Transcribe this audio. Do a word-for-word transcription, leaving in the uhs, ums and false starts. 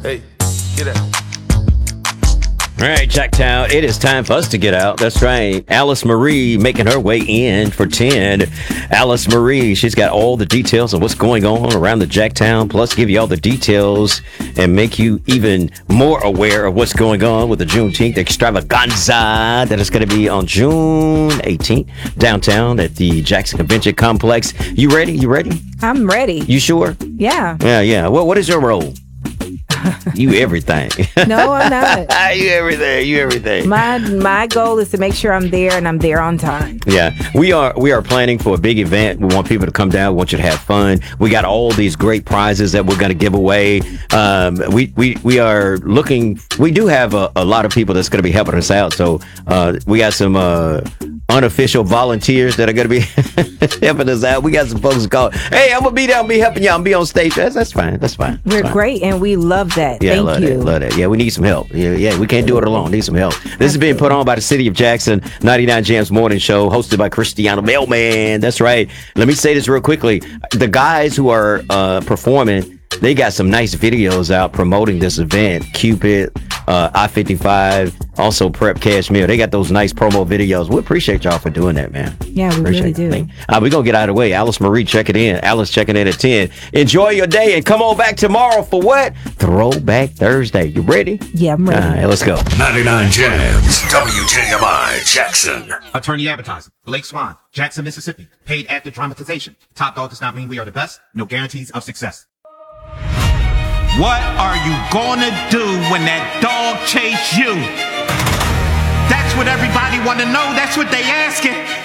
Hey, get out. All right, Jacktown, it is time for us to get out. That's right. Alice Marie making her way in for ten. Alice Marie, she's got all the details on what's going on around the Jacktown, plus give you all the details and make you even more aware of what's going on with the Juneteenth extravaganza that is going to be on June eighteenth downtown at the Jackson Convention Complex. You ready? You ready? I'm ready. You sure? Yeah. Yeah, yeah. Well, what is your role? You everything. No, I'm not. you everything. You everything. My my goal is to make sure I'm there and I'm there on time. Yeah, we are we are planning for a big event. We want people to come down. We want you to have fun. We got all these great prizes that we're going to give away. Um, we, we we are looking. We do have a, a lot of people that's going to be helping us out. So uh, we got some uh, unofficial volunteers that are going to be helping us out. We got some folks called, hey, I'm gonna be down, be helping y'all, be on stage. That's that's fine. That's fine. We're fine. great and we love that. Yeah, Thank love you. That, love that. Yeah, we need some help. Yeah, yeah, we can't do it alone. Need some help. This is being put on by the City of Jackson, ninety-nine Jams Morning Show, hosted by Cristiano Mailman. That's right. Let me say this real quickly. The guys who are uh, performing, they got some nice videos out promoting this event. Cupid, uh, I fifty-five, also Prep Cashmere. They got those nice promo videos. We appreciate y'all for doing that, man. Yeah, we appreciate really do. Uh, we're going to get out of the way. Alice Marie, check it in. Alice checking in at ten. Enjoy your day and come on back tomorrow for what? Throwback Thursday. You ready? Yeah, I'm ready. All right, let's go. ninety-nine Jams, W J M I, Jackson. Attorney advertising. Blake Swan, Jackson, Mississippi. Paid actor dramatization. Top dog does not mean we are the best. No guarantees of success. What are you gonna do when that dog chase you? That's what everybody wanna know. That's what they asking.